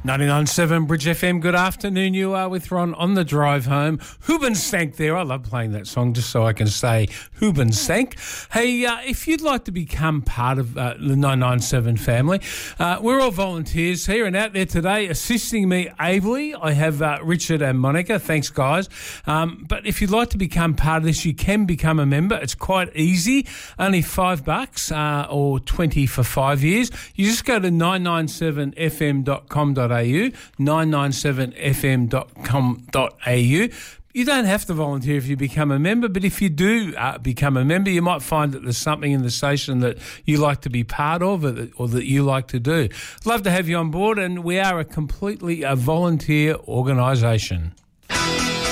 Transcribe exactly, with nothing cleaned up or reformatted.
ninety-nine point seven Bridge F M, good afternoon. You are with Ron on the drive home. Hubenstank there. I love playing that song just so I can say Hubenstank. Hey, uh, if you'd like to become part of uh, the ninety-nine point seven family, uh, we're all volunteers here and out there today assisting me ably. I have uh, Richard and Monica. Thanks, guys. Um, but if you'd like to become part of this, you can become a member. It's quite easy. Only five bucks uh, or twenty for five years. You just go to nine nine seven f m dot com dot a u, nine nine seven f m dot com dot a u. You don't have to volunteer if you become a member, but if you do uh, become a member, you might find that there's something in the station that you like to be part of or that, or that you like to do. Love to have you on board, and we are a completely a volunteer organisation.